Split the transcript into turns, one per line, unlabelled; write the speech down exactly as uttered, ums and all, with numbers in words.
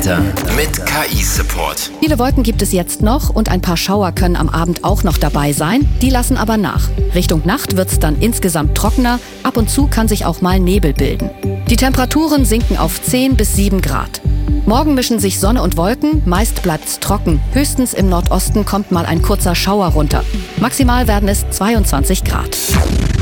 Mit K I-Support.
Viele Wolken gibt es jetzt noch und ein paar Schauer können am Abend auch noch dabei sein. Die lassen aber nach. Richtung Nacht wird es dann insgesamt trockener. Ab und zu kann sich auch mal Nebel bilden. Die Temperaturen sinken auf zehn bis sieben Grad. Morgen mischen sich Sonne und Wolken, meist bleibt's trocken. Höchstens im Nordosten kommt mal ein kurzer Schauer runter. Maximal werden es zweiundzwanzig Grad.